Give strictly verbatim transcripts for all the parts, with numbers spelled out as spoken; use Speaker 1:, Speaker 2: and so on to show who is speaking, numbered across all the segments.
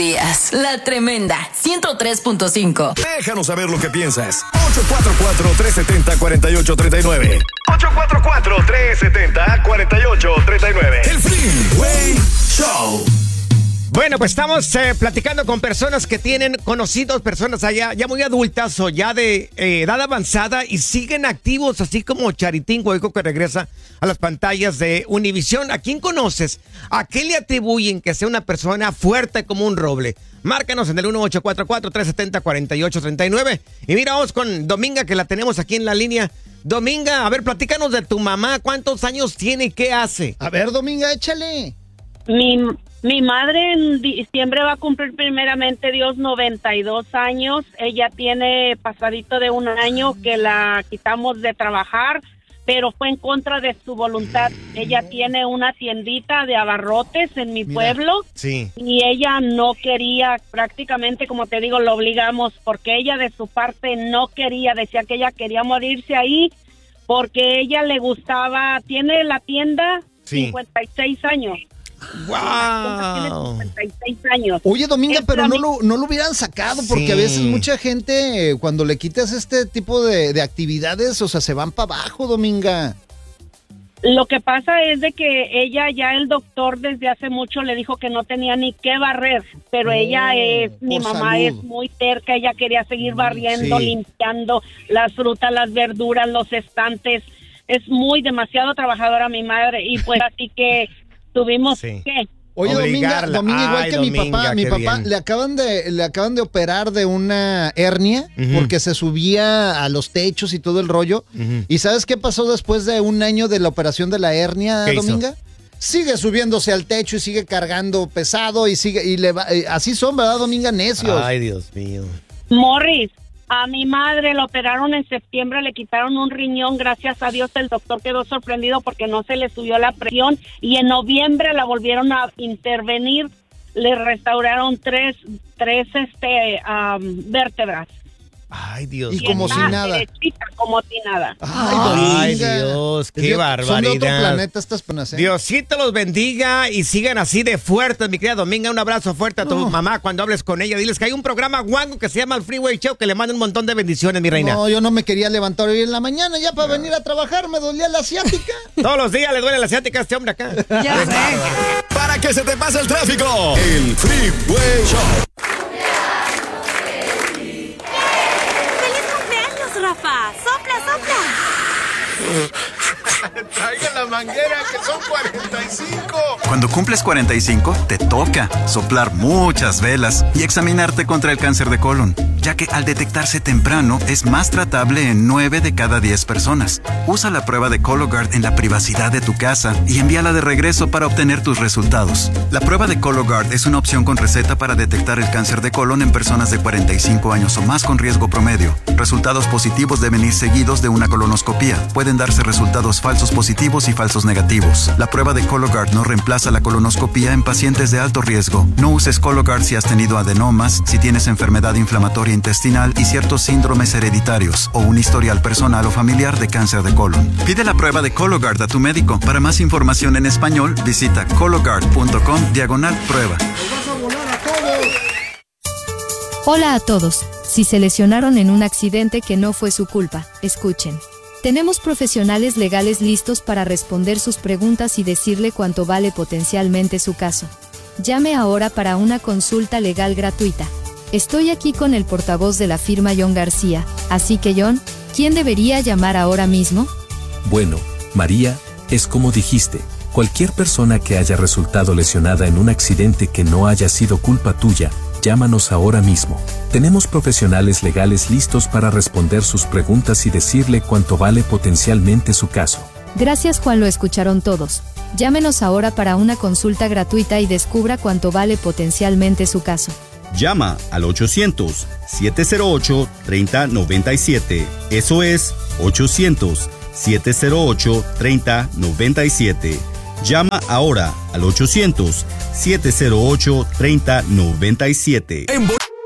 Speaker 1: Días, La Tremenda, ciento tres punto cinco.
Speaker 2: Déjanos saber lo que piensas. ocho cuatro cuatro, tres siete cero, cuatro ocho tres nueve. ocho cuatro cuatro, tres siete cero, cuatro ocho tres nueve. El Freeway Show.
Speaker 3: Bueno, pues estamos eh, platicando con personas que tienen conocidos, personas allá ya muy adultas o ya de eh, edad avanzada y siguen activos, así como Charitín Hueco, que regresa a las pantallas de Univisión. ¿A quién conoces? ¿A qué le atribuyen que sea una persona fuerte como un roble? Márcanos en el uno ocho cuatro cuatro, tres siete cero, cuatro ocho tres nueve. Y mira, vamos con Dominga, que la tenemos aquí en la línea. Dominga, a ver, platícanos de tu mamá. ¿Cuántos años tiene y qué hace?
Speaker 4: A ver, Dominga, échale.
Speaker 5: Mi, mi madre en diciembre va a cumplir primeramente Dios noventa y dos años. Ella tiene pasadito de un año que la quitamos de trabajar, pero fue en contra de su voluntad. Ella tiene una tiendita de abarrotes en mi Mira, pueblo.
Speaker 3: Sí.
Speaker 5: Y ella no quería, prácticamente, como te digo, lo obligamos, porque ella de su parte no quería, decía que ella quería morirse ahí, porque ella le gustaba, tiene la tienda sí. cincuenta y seis años.
Speaker 3: ¡Wow!
Speaker 5: Tiene cincuenta y seis años.
Speaker 4: Oye, Dominga, es pero no lo, no lo hubieran sacado, porque sí. a veces mucha gente, cuando le quitas este tipo de, de actividades, o sea, se van para abajo, Dominga.
Speaker 5: Lo que pasa es de que ella, ya el doctor desde hace mucho le dijo que no tenía ni qué barrer, pero oh, ella es, mi mamá salud. es muy terca, ella quería seguir barriendo, sí. limpiando las frutas, las verduras, los estantes. Es muy demasiado trabajadora mi madre, y pues así que tuvimos sí. que...
Speaker 4: Oye, Dominga, Dominga, igual Ay, que Dominga, mi papá, mi papá le acaban de le acaban de operar de una hernia uh-huh. porque se subía a los techos y todo el rollo. Uh-huh. ¿Y sabes qué pasó después de un año de la operación de la hernia, Dominga? Hizo? Sigue subiéndose al techo y sigue cargando pesado y sigue y le va, eh, así son, ¿verdad, Dominga? Necios.
Speaker 3: Ay, Dios mío.
Speaker 5: Morris, a mi madre la operaron en septiembre, le quitaron un riñón, gracias a Dios el doctor quedó sorprendido porque no se le subió la presión, y en noviembre la volvieron a intervenir, le restauraron tres, tres este, um, vértebras.
Speaker 3: Ay, Dios.
Speaker 4: Y como si nada.
Speaker 5: Derechita, como si nada.
Speaker 3: Ay, Ay Dios, qué Dios, barbaridad.
Speaker 4: Son de otro planeta estas personas, ¿eh?
Speaker 3: Diosito los bendiga y sigan así de fuertes, mi querida Dominga. Un abrazo fuerte a tu no. mamá cuando hables con ella. Diles que hay un programa guango que se llama el Freeway Show, que le manda un montón de bendiciones, mi reina.
Speaker 4: No, yo no me quería levantar hoy en la mañana ya para no. venir a trabajar. Me dolía la asiática.
Speaker 3: Todos los días le duele la asiática a este hombre acá.
Speaker 1: Ya sé.
Speaker 2: Para que se te pase el tráfico, el Freeway Show.
Speaker 6: Rafa, sopla, sopla.
Speaker 7: Traigan la manguera, que son cuarenta y cinco.
Speaker 8: Cuando cumples cuarenta y cinco, te toca soplar muchas velas y examinarte contra el cáncer de colon, ya que al detectarse temprano es más tratable en nueve de cada diez personas. Usa la prueba de Cologuard en la privacidad de tu casa y envíala de regreso para obtener tus resultados. La prueba de Cologuard es una opción con receta para detectar el cáncer de colon en personas de cuarenta y cinco años o más con riesgo promedio. Resultados positivos deben ir seguidos de una colonoscopía. Pueden darse resultados falsos positivos y falsos negativos. La prueba de Cologuard no reemplaza la colonoscopía en pacientes de alto riesgo. No uses Cologuard si has tenido adenomas, si tienes enfermedad inflamatoria intestinal y ciertos síndromes hereditarios o un historial personal o familiar de cáncer de colon. Pide la prueba de Cologuard a tu médico. Para más información en español, visita cologuard punto com diagonal prueba.
Speaker 9: Hola a todos. Si se lesionaron en un accidente que no fue su culpa, escuchen. Tenemos profesionales legales listos para responder sus preguntas y decirle cuánto vale potencialmente su caso. Llame ahora para una consulta legal gratuita. Estoy aquí con el portavoz de la firma John García, así que John, ¿quién debería llamar ahora mismo?
Speaker 10: Bueno, María, es como dijiste, cualquier persona que haya resultado lesionada en un accidente que no haya sido culpa tuya, llámanos ahora mismo. Tenemos profesionales legales listos para responder sus preguntas y decirle cuánto vale potencialmente su caso.
Speaker 9: Gracias, Juan, lo escucharon todos. Llámenos ahora para una consulta gratuita y descubra cuánto vale potencialmente su caso.
Speaker 11: Llama al ochocientos, siete cero ocho, tres cero nueve siete. Eso es ochocientos, siete cero ocho, tres cero nueve siete. Llama ahora al ochocientos, siete cero ocho, tres cero nueve siete.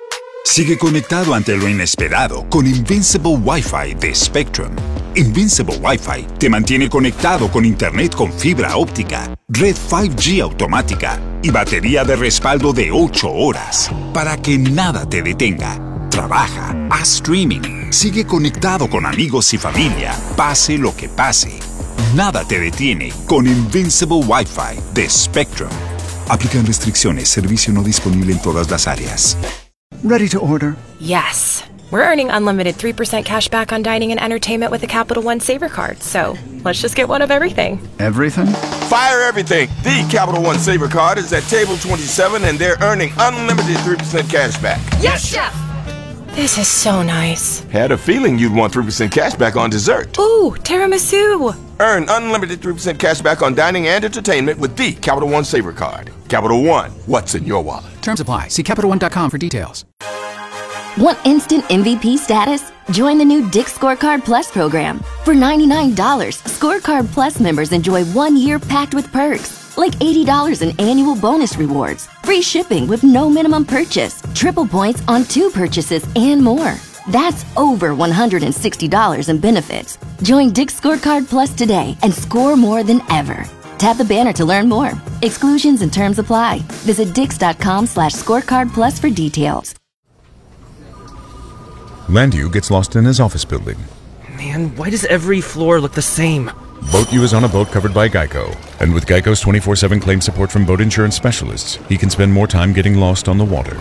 Speaker 12: Sigue conectado ante lo inesperado con Invincible Wi-Fi de Spectrum. Invincible Wi-Fi te mantiene conectado con Internet con fibra óptica, red cinco G automática y batería de respaldo de ocho horas para que nada te detenga. Trabaja, haz streaming, sigue conectado con amigos y familia, pase lo que pase. Nada te detiene con Invincible Wi-Fi de Spectrum. Aplican restricciones, servicio no disponible en todas las áreas.
Speaker 13: Ready to order?
Speaker 14: Yes. We're earning unlimited three percent cash back on dining and entertainment with the Capital One Saver Card, so let's just get one of everything.
Speaker 13: Everything?
Speaker 15: Fire everything! The Capital One Saver Card is at table twenty-seven and they're earning unlimited three percent cash back.
Speaker 14: Yes, Chef! This is so nice.
Speaker 15: Had a feeling you'd want three percent cash back on dessert.
Speaker 14: Ooh, tiramisu!
Speaker 15: Earn unlimited three percent cash back on dining and entertainment with the Capital One Saver Card. Capital One, what's in your wallet?
Speaker 16: Terms apply. See Capital One dot com for details.
Speaker 17: Want instant M V P status? Join the new Dick's Scorecard Plus program. For ninety-nine dollars, Scorecard Plus members enjoy one year packed with perks, like eighty dollars in annual bonus rewards, free shipping with no minimum purchase, triple points on two purchases, and more. That's over one hundred sixty dollars in benefits. Join Dick's Scorecard Plus today and score more than ever. Tap the banner to learn more. Exclusions and terms apply. Visit dix.com slash scorecard plus for details.
Speaker 18: Landu gets lost in his office building.
Speaker 19: Man, why does every floor look the same?
Speaker 18: BoatU is on a boat covered by Geico. And with Geico's twenty-four seven claim support from boat insurance specialists, he can spend more time getting lost on the water.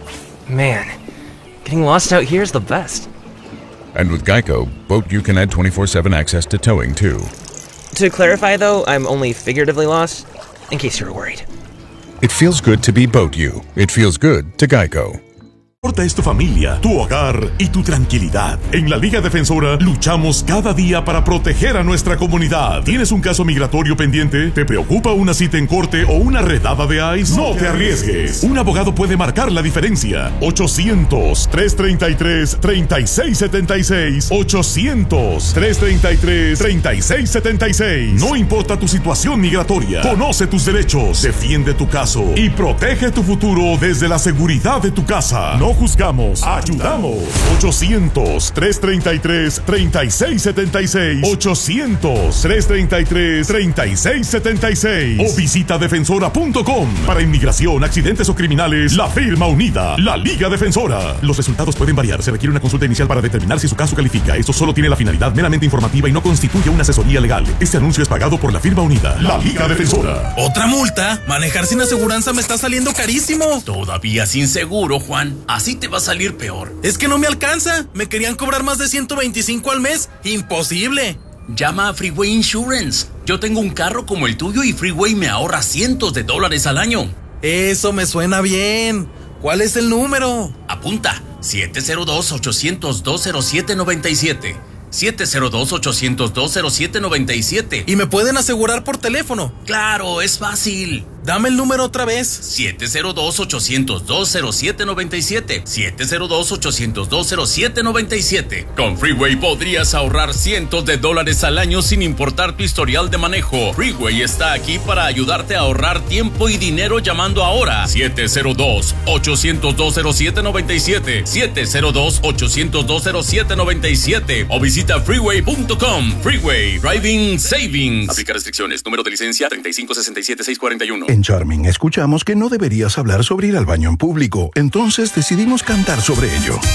Speaker 19: Man, getting lost out here is the best.
Speaker 18: And with Geico, BoatU can add twenty-four seven access to towing, too.
Speaker 19: To clarify, though, I'm only figuratively lost, in case you were worried.
Speaker 18: It feels good to be BoatU. It feels good to Geico.
Speaker 20: Es tu familia, tu hogar y tu tranquilidad. En la Liga Defensora luchamos cada día para proteger a nuestra comunidad. ¿Tienes un caso migratorio pendiente? ¿Te preocupa una cita en corte o una redada de ICE? No te arriesgues. Un abogado puede marcar la diferencia. ochocientos, trescientos treinta y tres, treinta y seis setenta y seis. ochocientos, trescientos treinta y tres, treinta y seis setenta y seis. No importa tu situación migratoria. Conoce tus derechos, defiende tu caso y protege tu futuro desde la seguridad de tu casa. No juzgamos, ayudamos. ochocientos, trescientos treinta y tres, treinta y seis setenta y seis. ochocientos, trescientos treinta y tres, treinta y seis setenta y seis. O visita defensora punto com. Para inmigración, accidentes o criminales, la firma unida, la Liga Defensora. Los resultados pueden variar. Se requiere una consulta inicial para determinar si su caso califica. Esto solo tiene la finalidad meramente informativa y no constituye una asesoría legal. Este anuncio es pagado por la firma unida, la Liga Defensora.
Speaker 21: ¿Otra multa? Manejar sin aseguranza me está saliendo carísimo.
Speaker 22: Todavía sin seguro, Juan. Así te va a salir peor.
Speaker 21: Es que no me alcanza. Me querían cobrar más de ciento veinticinco al mes. Imposible.
Speaker 22: Llama a Freeway Insurance. Yo tengo un carro como el tuyo y Freeway me ahorra cientos de dólares al año.
Speaker 21: Eso me suena bien. ¿Cuál es el número?
Speaker 22: Apunta. siete cero dos, ocho cero dos, cero siete nueve siete. siete cero dos, ocho cero dos, cero siete nueve siete.
Speaker 21: ¿Y me pueden asegurar por teléfono?
Speaker 22: Claro, es fácil.
Speaker 21: Dame el número otra vez.
Speaker 22: siete cero dos, ocho cero dos, cero siete nueve siete. siete cero dos, ocho cero dos, cero siete nueve siete. Con Freeway podrías ahorrar cientos de dólares al año sin importar tu historial de manejo. Freeway está aquí para ayudarte a ahorrar tiempo y dinero llamando ahora. siete cero dos, ocho cero dos, cero siete nueve siete. siete cero dos, ocho cero dos, cero siete nueve siete. O visita freeway punto com. Freeway, Driving Savings. Aplica restricciones. Número de licencia treinta y cinco sesenta y siete, seiscientos cuarenta y uno.
Speaker 23: En Charming escuchamos que no deberías hablar sobre ir al baño en público, entonces decidimos cantar sobre ello.